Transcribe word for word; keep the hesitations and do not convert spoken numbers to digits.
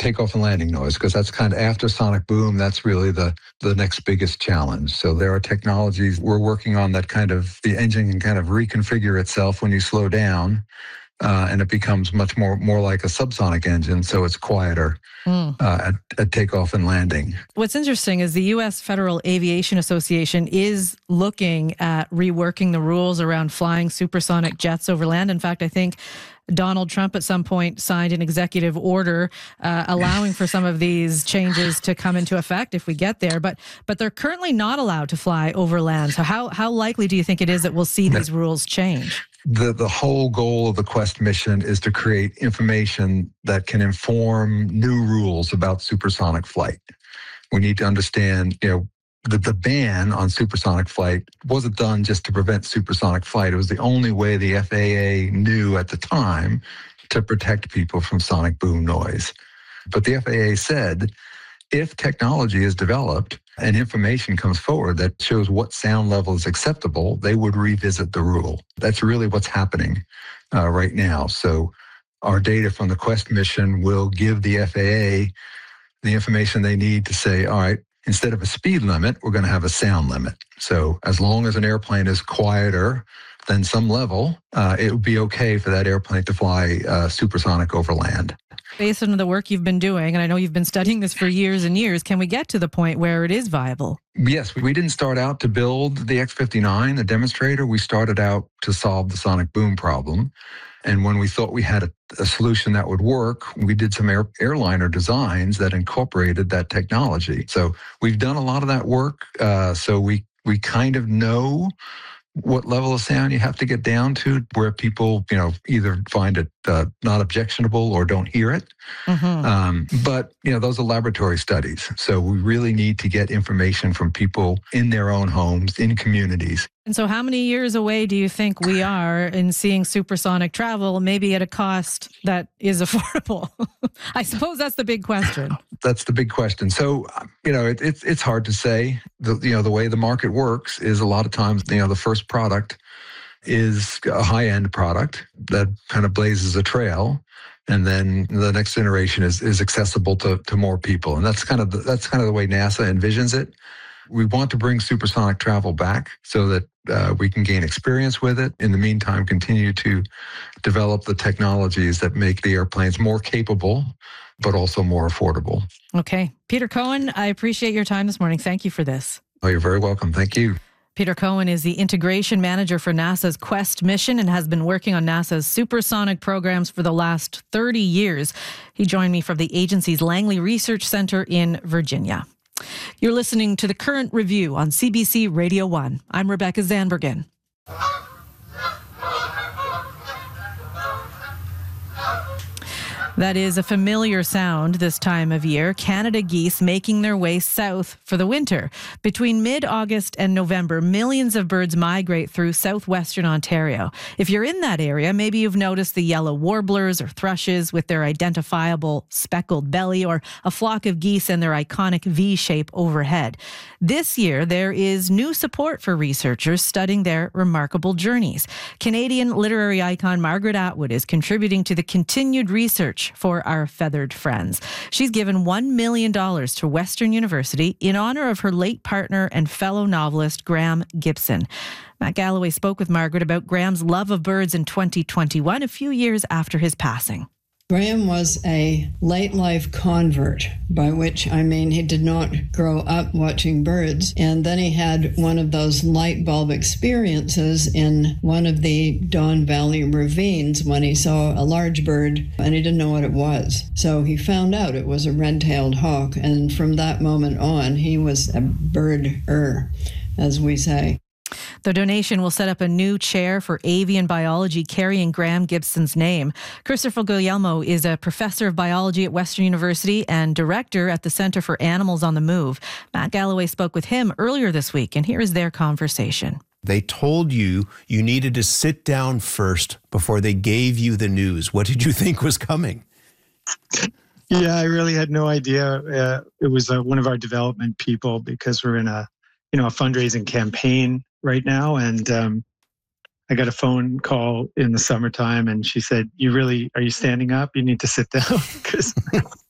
takeoff and landing noise, because that's kind of after sonic boom, that's really the, the next biggest challenge. So there are technologies we're working on that kind of, the engine can kind of reconfigure itself when you slow down, uh, and it becomes much more, more like a subsonic engine, so it's quieter. Mm. Uh, at, at takeoff and landing. What's interesting is the U S Federal Aviation Association is looking at reworking the rules around flying supersonic jets over land. In fact, I think Donald Trump at some point signed an executive order uh, allowing for some of these changes to come into effect if we get there. But but they're currently not allowed to fly over land. So how, how likely do you think it is that we'll see these rules change? The the whole goal of the Quest mission is to create information that can inform new rules about supersonic flight. We need to understand, you know, that the ban on supersonic flight wasn't done just to prevent supersonic flight. It was the only way the F A A knew at the time to protect people from sonic boom noise. But the F A A said, if technology is developed and information comes forward that shows what sound level is acceptable, they would revisit the rule. That's really what's happening uh, right now. So our data from the Quest mission will give the F A A the information they need to say, all right, instead of a speed limit, we're going to have a sound limit. So as long as an airplane is quieter than some level, uh, it would be okay for that airplane to fly uh, supersonic over land. Based on the work you've been doing, and I know you've been studying this for years and years, can we get to the point where it is viable? Yes, we didn't start out to build the X fifty-nine, the demonstrator. We started out to solve the sonic boom problem. And when we thought we had a, a solution that would work, we did some air, airliner designs that incorporated that technology. So we've done a lot of that work. Uh, so we we kind of know what level of sound you have to get down to where people, you know, either find it uh, not objectionable or don't hear it. Mm-hmm. Um, but, you know, those are laboratory studies. So we really need to get information from people in their own homes, in communities. And so how many years away do you think we are in seeing supersonic travel, maybe at a cost that is affordable? I suppose that's the big question. That's the big question. So, you know, it, it's it's hard to say. The, you know, the way the market works is a lot of times, you know, the first product is a high-end product that kind of blazes a trail. And then the next generation is is accessible to, to more people. And that's kind of the, that's kind of the way NASA envisions it. We want to bring supersonic travel back so that uh, we can gain experience with it. In the meantime, continue to develop the technologies that make the airplanes more capable, but also more affordable. Okay. Peter Cohen, I appreciate your time this morning. Thank you for this. Oh, you're very welcome. Thank you. Peter Cohen is the integration manager for NASA's Quest mission and has been working on NASA's supersonic programs for the last thirty years. He joined me from the agency's Langley Research Center in Virginia. You're listening to The Current Review on C B C Radio one. I'm Rebecca Zandbergen. That is a familiar sound this time of year. Canada geese making their way south for the winter. Between mid-August and November, millions of birds migrate through southwestern Ontario. If you're in that area, maybe you've noticed the yellow warblers or thrushes with their identifiable speckled belly, or a flock of geese and their iconic V shape overhead. This year, there is new support for researchers studying their remarkable journeys. Canadian literary icon Margaret Atwood is contributing to the continued research for our feathered friends. She's given one million dollars to Western University in honor of her late partner and fellow novelist Graham Gibson. Matt Galloway spoke with Margaret about Graham's love of birds in twenty twenty-one, a few years after his passing. Graham was a late life convert, by which I mean he did not grow up watching birds. And then he had one of those light bulb experiences in one of the Don Valley ravines when he saw a large bird and he didn't know what it was. So he found out it was a red-tailed hawk. And from that moment on, he was a bird-er, as we say. The donation will set up a new chair for avian biology carrying Graham Gibson's name. Christopher Guglielmo is a professor of biology at Western University and director at the Centre for Animals on the Move. Matt Galloway spoke with him earlier this week, and here is their conversation. They told you you needed to sit down first before they gave you the news. What did you think was coming? Yeah, I really had no idea. Uh, it was uh, one of our development people, because we're in a, you know, a fundraising campaign right now. And um, I got a phone call in the summertime and she said, you really, are you standing up? You need to sit down. Because